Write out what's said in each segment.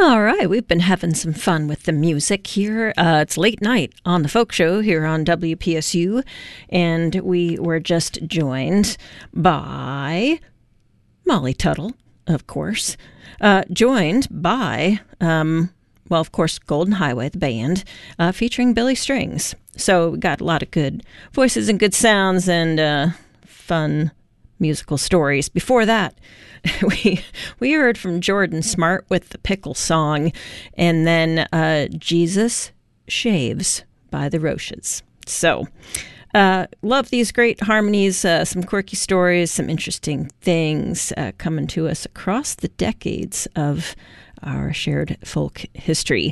All right, we've been having some fun with the music here. It's late night on the Folk Show here on WPSU, and we were just joined by Molly Tuttle, of course, joined by, of course, Golden Highway, the band, featuring Billy Strings. So we got a lot of good voices and good sounds and fun musical stories. Before that, we heard from Jordan Smart with the Pickle Song, and then Jesus Shaves by the Roches. So love these great harmonies, some quirky stories, some interesting things coming to us across the decades of our shared folk history.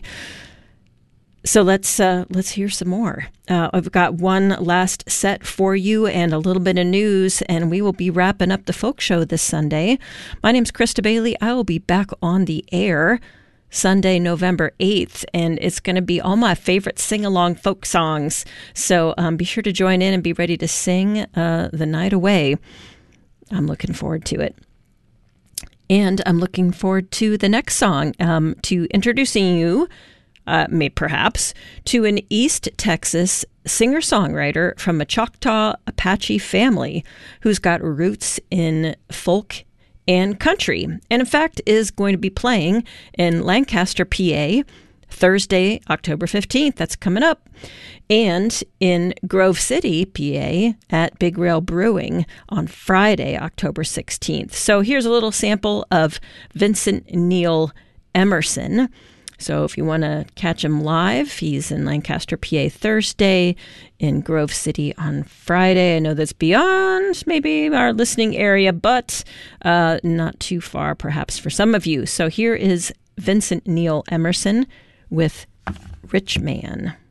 So let's hear some more. I've got one last set for you and a little bit of news, and we will be wrapping up the Folk Show this Sunday. My name's Krista Bailey. I will be back on the air Sunday, November 8th, and it's going to be all my favorite sing-along folk songs. So be sure to join in and be ready to sing the night away. I'm looking forward to it. And I'm looking forward to the next song, to introducing you perhaps, to an East Texas singer-songwriter from a Choctaw Apache family who's got roots in folk and country, and in fact is going to be playing in Lancaster, PA, Thursday, October 15th. That's coming up. And in Grove City, PA, at Big Rail Brewing on Friday, October 16th. So here's a little sample of Vincent Neil Emerson. So if you want to catch him live, he's in Lancaster, PA, Thursday, in Grove City on Friday. I know that's beyond maybe our listening area, but not too far perhaps for some of you. So here is Vincent Neil Emerson with Rich Man.